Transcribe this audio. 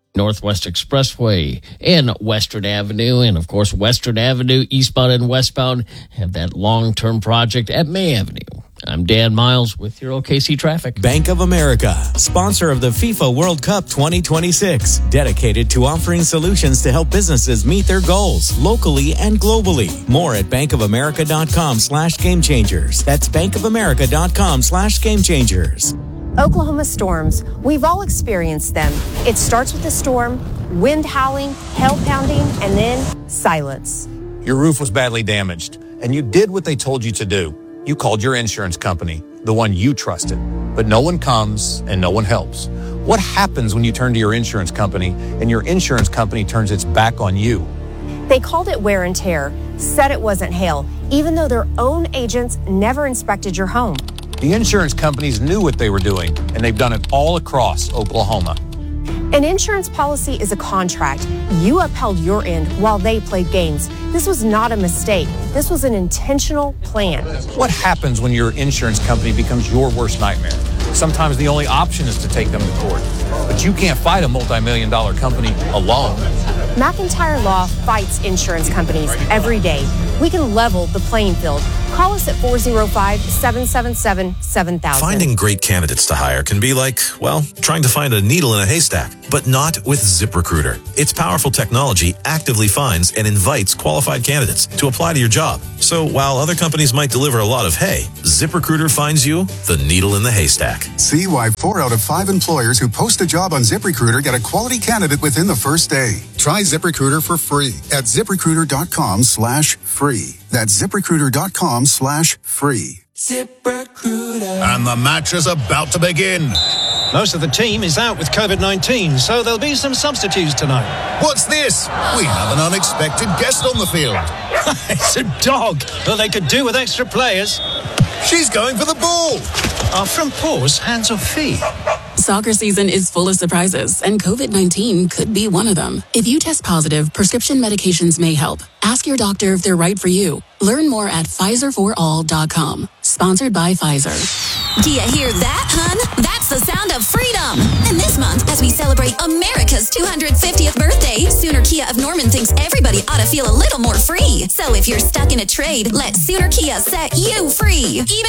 Northwest Expressway and Western Avenue. And, of course, Western Avenue, eastbound and westbound, have that long-term project at May Avenue. I'm Dan Miles with your OKC traffic. Bank of America, sponsor of the FIFA World Cup 2026, dedicated to offering solutions to help businesses meet their goals locally and globally. More at bankofamerica.com/gamechangers. That's bankofamerica.com/gamechangers. Oklahoma storms. We've all experienced them. It starts with a storm, wind howling, hail pounding, and then silence. Your roof was badly damaged, and you did what they told you to do. You called your insurance company, the one you trusted. But no one comes and no one helps. What happens when you turn to your insurance company and your insurance company turns its back on you? They called it wear and tear, said it wasn't hail, even though their own agents never inspected your home. The insurance companies knew what they were doing, and they've done it all across Oklahoma. An insurance policy is a contract. You upheld your end while they played games. This was not a mistake. This was an intentional plan. What happens when your insurance company becomes your worst nightmare? Sometimes the only option is to take them to court. But you can't fight a multi-million-dollar company alone. McIntyre Law fights insurance companies every day. We can level the playing field. Call us at 405-777-7000. Finding great candidates to hire can be like, well, trying to find a needle in a haystack, but not with ZipRecruiter. Its powerful technology actively finds and invites qualified candidates to apply to your job. So while other companies might deliver a lot of hay, ZipRecruiter finds you the needle in the haystack. See why 4 out of 5 employers who post a job on ZipRecruiter get a quality candidate within the first day. Try ZipRecruiter for free at ZipRecruiter.com/free. That's ZipRecruiter.com/free. ZipRecruiter. And the match is about to begin. Most of the team is out with COVID-19, so there'll be some substitutes tonight. What's this? We have an unexpected guest on the field. It's a dog. Well, they could do with extra players. She's going for the ball. Are front paws hands or feet? Soccer season is full of surprises, and COVID-19 could be one of them. If you test positive, prescription medications may help. Ask your doctor if they're right for you. Learn more at PfizerForAll.com. Sponsored by Pfizer. Do you hear that, hun? That's the sound of freedom. And this month, as we celebrate America's 250th birthday, Sooner Kia of Norman thinks everybody ought to feel a little more free. So if you're stuck in a trade, let Sooner Kia set you free. Even